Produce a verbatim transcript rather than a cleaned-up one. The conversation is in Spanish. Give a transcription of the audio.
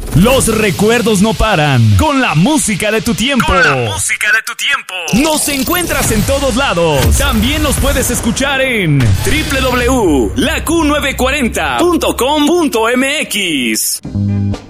Los recuerdos no paran. Con la música de tu tiempo. Con la música de tu tiempo. Nos encuentras en todos lados. También nos puedes escuchar en doble u doble u doble u punto la q novecientos cuarenta punto com punto m x.